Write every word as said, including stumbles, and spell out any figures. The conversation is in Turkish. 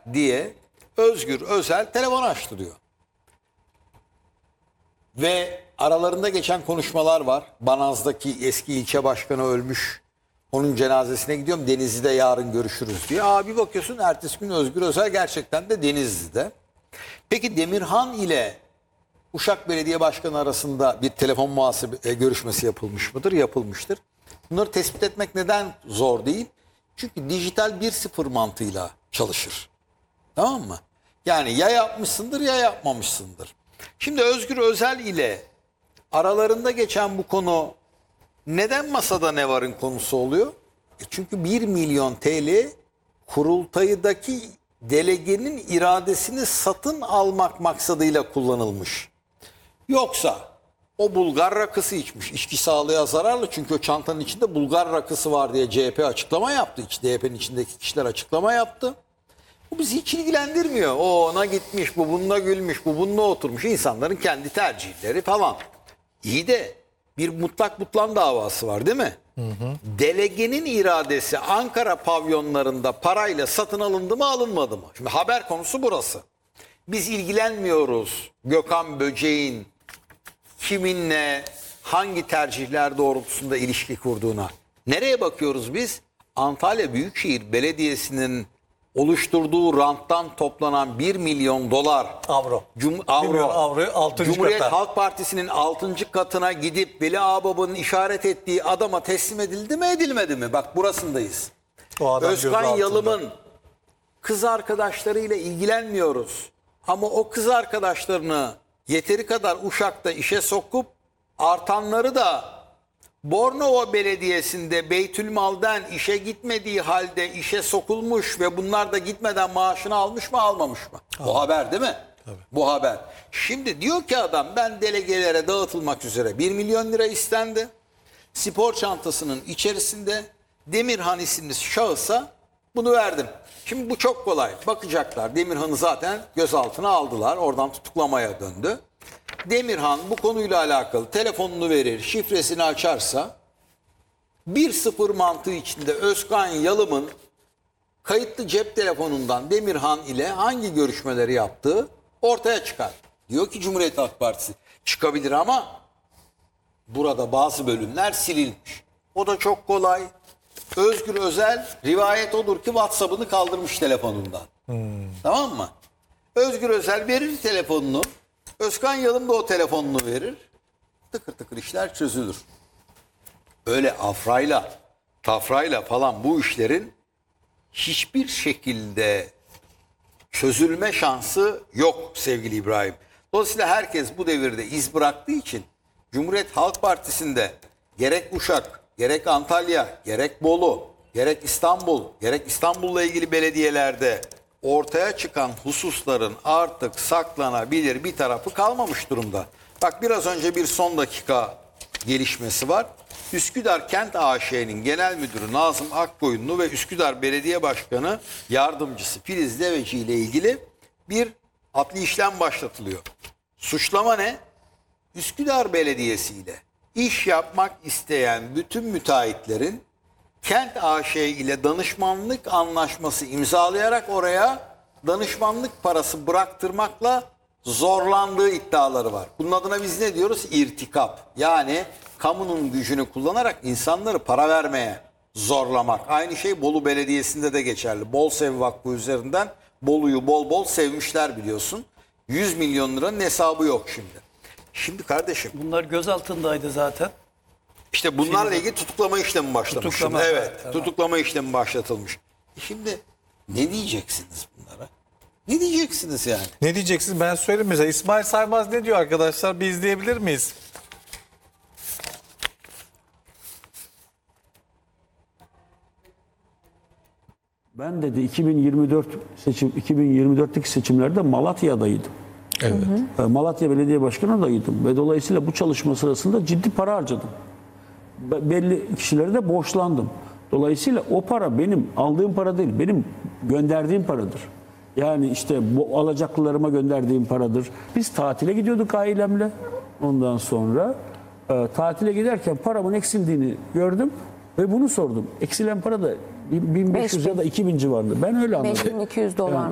diye Özgür Özel telefon açtı diyor. Ve aralarında geçen konuşmalar var. Banaz'daki eski ilçe başkanı ölmüş. Onun cenazesine gidiyorum. Denizli'de yarın görüşürüz diye. Aa, bir bakıyorsun ertesi gün Özgür Özel gerçekten de Denizli'de. Peki Demirhan ile Uşak Belediye Başkanı arasında bir telefon muhasebe görüşmesi yapılmış mıdır? Yapılmıştır. Bunları tespit etmek neden zor değil? Çünkü dijital bir sıfır mantığıyla çalışır. Tamam mı? Yani ya yapmışsındır ya yapmamışsındır. Şimdi Özgür Özel ile aralarında geçen bu konu neden masada ne varın konusu oluyor? E çünkü bir milyon T L kurultaydaki delegenin iradesini satın almak maksadıyla kullanılmış. Yoksa o Bulgar rakısı içmiş. İçki sağlığa zararlı çünkü o çantanın içinde Bulgar rakısı var diye C H P açıklama yaptı. D H P'nin içindeki kişiler açıklama yaptı. Bu bizi hiç ilgilendirmiyor. O ona gitmiş, bu bununla gülmüş, bu bununla oturmuş. İnsanların kendi tercihleri falan. İyi de bir mutlak butlan davası var değil mi? Hı hı. Delegenin iradesi Ankara pavyonlarında parayla satın alındı mı alınmadı mı? Şimdi haber konusu burası. Biz ilgilenmiyoruz Gökhan Böceğin kiminle hangi tercihler doğrultusunda ilişki kurduğuna. Nereye bakıyoruz biz? Antalya Büyükşehir Belediyesi'nin oluşturduğu ranttan toplanan bir milyon dolar avro. Cum avro, avroyu altıncı Cumhuriyet kata. Halk Partisi'nin altıncı katına gidip Veli Ağababa'nın işaret ettiği adama teslim edildi mi edilmedi mi? Bak burasındayız. O adam gözü Özkan altında. Yalım'ın kız arkadaşlarıyla ilgilenmiyoruz. Ama o kız arkadaşlarını yeteri kadar Uşak'ta işe sokup artanları da Bornova Belediyesi'nde Beytülmal'den işe gitmediği halde işe sokulmuş ve bunlar da gitmeden maaşını almış mı almamış mı? Abi. Bu haber değil mi? Tabii. Bu haber. Şimdi diyor ki adam ben delegelere dağıtılmak üzere bir milyon lira istendi. Spor çantasının içerisinde Demirhan isimli şahısa bunu verdim. Şimdi bu çok kolay. Bakacaklar. Demirhan'ı zaten gözaltına aldılar. Oradan tutuklamaya döndü. Demirhan bu konuyla alakalı telefonunu verir, şifresini açarsa bir sıfır mantığı içinde Özkan Yalım'ın kayıtlı cep telefonundan Demirhan ile hangi görüşmeleri yaptığı ortaya çıkar. Diyor ki Cumhuriyet Halk Partisi çıkabilir ama burada bazı bölümler silinmiş. O da çok kolay. Özgür Özel rivayet odur ki WhatsApp'ını kaldırmış telefonundan. Hmm. Tamam mı? Özgür Özel verir telefonunu. Özkan Yalım da o telefonunu verir. Tıkır tıkır işler çözülür. Öyle afrayla, tafrayla falan bu işlerin hiçbir şekilde çözülme şansı yok sevgili İbrahim. Dolayısıyla herkes bu devirde iz bıraktığı için Cumhuriyet Halk Partisi'nde gerek Uşak, gerek Antalya, gerek Bolu, gerek İstanbul, gerek İstanbul'la ilgili belediyelerde ortaya çıkan hususların artık saklanabilir bir tarafı kalmamış durumda. Bak biraz önce bir son dakika gelişmesi var. Üsküdar Kent A Ş'nin Genel Müdürü Nazım Akkoyunlu ve Üsküdar Belediye Başkanı Yardımcısı Filiz Deveci ile ilgili bir adli işlem başlatılıyor. Suçlama ne? Üsküdar Belediyesi ile iş yapmak isteyen bütün müteahhitlerin Kent A Ş ile danışmanlık anlaşması imzalayarak oraya danışmanlık parası bıraktırmakla zorlandığı iddiaları var. Bunun adına biz ne diyoruz? İrtikap. Yani kamunun gücünü kullanarak insanları para vermeye zorlamak. Aynı şey Bolu Belediyesi'nde de geçerli. Bolsev Vakfı üzerinden Bolu'yu bol bol sevmişler biliyorsun. yüz milyon liranın hesabı yok şimdi. Şimdi kardeşim. Bunlar gözaltındaydı zaten. İşte bunlarla ilgili tutuklama işlemi başlamış. Tutuklama, evet, evet, tutuklama işlemi başlatılmış. E şimdi ne diyeceksiniz bunlara? Ne diyeceksiniz yani? Ne diyeceksiniz? Ben söyleyeyim mesela. İsmail Saymaz ne diyor arkadaşlar? Bir izleyebilir miyiz? Ben dedi iki bin yirmi dört seçim iki bin yirmi dörtteki seçimlerde Malatya'daydım. Evet. Malatya Belediye Başkanı adayıydım ve dolayısıyla bu çalışma sırasında ciddi para harcadım. Be- Belli kişilere de borçlandım. Dolayısıyla o para benim aldığım para değil, benim gönderdiğim paradır. Yani işte bu alacaklılarıma gönderdiğim paradır. Biz tatile gidiyorduk ailemle. Ondan sonra e, tatile giderken paramın eksildiğini gördüm ve bunu sordum. Eksilen para da bin beş yüz ya da iki bin civarında. Ben öyle anladım. beş bin iki yüz dolar. Yani